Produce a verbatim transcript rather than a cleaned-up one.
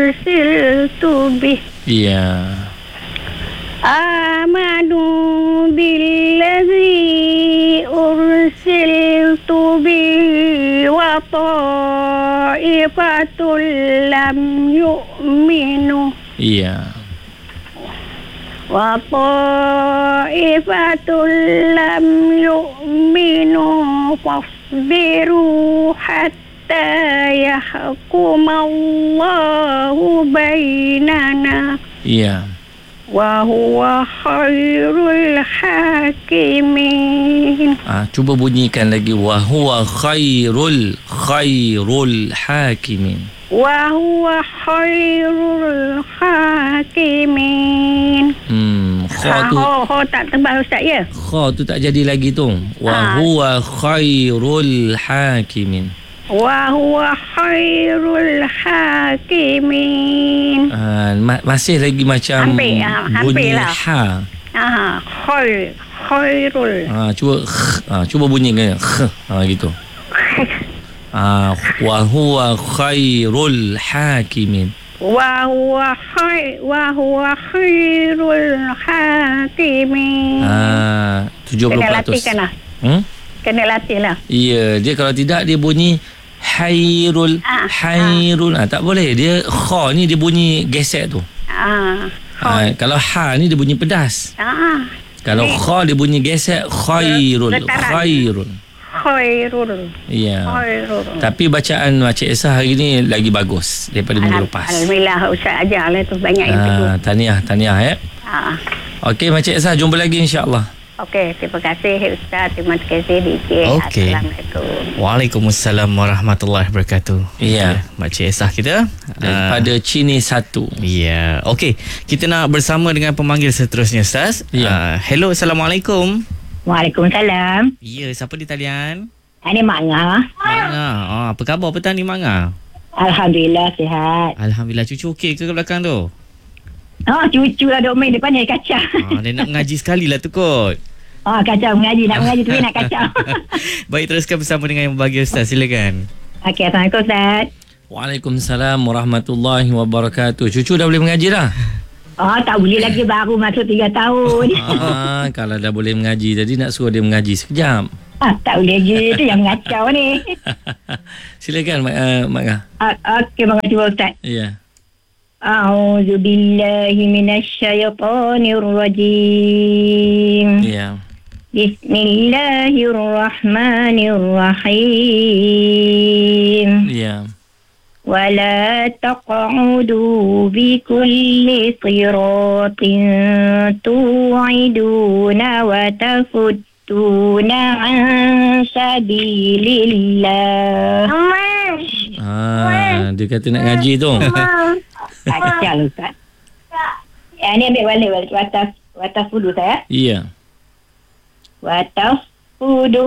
ursiltu bih. Ya. Amanu billazi ursiltu bihi wa ta'ifatul lam yu'minu. Ya. Wa ta'ifatul lam yu'minu fasbiru hatta yahkumallahu bainana. Ya. Wa huwa khairul hakimin. Ah, cuba bunyikan lagi. Wa huwa khairul khairul hakimin. Wa huwa khairul hakimin. Hmm, kha tu Ho, ho tak tebal Ustaz ya? kha tu tak jadi lagi tu. Wa Ah. huwa khairul hakimin. Wa huwa khairul hakimin. Ah, ma- masih lagi macam Hampir, ah, hampir bunyi lah. ha. Ah, khair khairul. Ah, cuba ah, cuba bunyikan. Ah, gitu. Ah, wa huwa khairul hakimin. Wa huwa khair wa huwa khairul hakimin. Ah, tujuh puluh Kena peratus. latihkan lah. Hmm? Kena latih lah. Ya, dia kalau tidak dia bunyi hairul Ah, hairul. Ah, tak boleh. Dia kha ni dia bunyi gesek tu. Ah, Ah, kalau ha ni dia bunyi pedas. ah, Kalau Ni. kha dia bunyi gesek khairul Getaran. khairul. khairul. Ya. Khairul. Tapi bacaan Makcik Esah hari ni lagi bagus daripada minggu lepas. Alhamdulillah Ustaz ajar lah tu banyak yang tegur. Ah, tahniah, tahniah ya. Ah. Okey Makcik Esah, jumpa lagi insya-Allah. Okey, terima kasih Ustaz. Terima kasih D J. Okey. Assalamualaikum. Waalaikumsalam warahmatullahi wabarakatuh. Ya. Makcik Esah kita Daripada uh, Cini satu. Ya, okey. Kita nak bersama dengan pemanggil seterusnya Ustaz. Ya. Uh, hello, Assalamualaikum. Waalaikumsalam. Ya, siapa di talian? Ini Mak Ngah. Mak Ngah. Oh, apa khabar petang ni Mak Ngah? Alhamdulillah sihat. Alhamdulillah, cucu okey ke ke belakang tu? Oh, cucu lah duk main depan ni kacau. Ah, dia nak mengaji sekali lah tu kot. Oh, kacau mengaji. Nak mengaji tapi nak kacau. Baik, teruskan bersama dengan yang berbagi Ustaz. Silakan. Okey, Assalamualaikum Ustaz. Waalaikumsalam warahmatullahi wabarakatuh. Cucu dah boleh mengaji dah? Oh, tak boleh lagi baru masuk tiga tahun. Ah, kalau dah boleh mengaji tadi nak suruh dia mengaji sekejap. Ah, tak boleh lagi. Itu yang mengacau ni. Silakan Mak uh, Mak Ngah. Ah, Okey, makasih Ustaz. Ya. A'udzu billahi minasyaitonir rajim. Ya. Bismillahirrahmanirrahim. Ya. ولا تقعدوا بكل صراط توعدون وتصدون عن سبيل الله. Ah, dia kata nak ngaji tu. Kacau Ustaz. Ya, ni ambil balik balik. Watas, watas fudu saya. Ya. Watas fudu.